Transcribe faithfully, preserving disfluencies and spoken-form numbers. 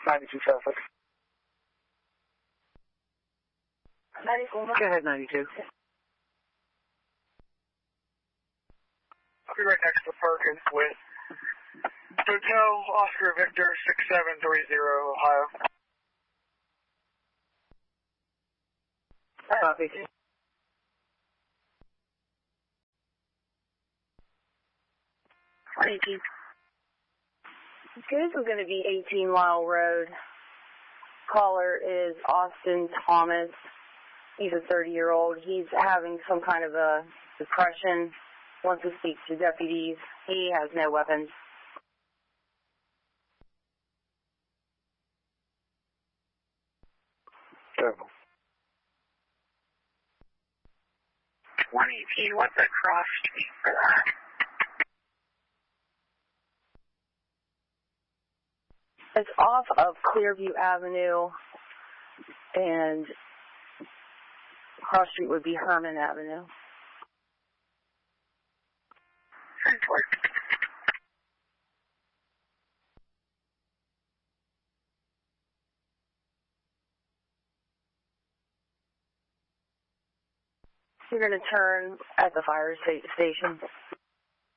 ninety-two traffic. ninety-four. Go ahead, ninety-two. I'll be right next to Perkins with Hotel Oscar Victor six seven three zero, Ohio. Copy. eighteen. Okay, this is going to be eighteen Mile Road. Caller is Austin Thomas. He's a thirty-year-old. He's having some kind of a depression. Wants to speak to deputies. He has no weapons. Terrible. one eighteen, what's the cross street for that? It's off of Clearview Avenue, and cross street would be Herman Avenue. You're going to turn at the fire sta- station.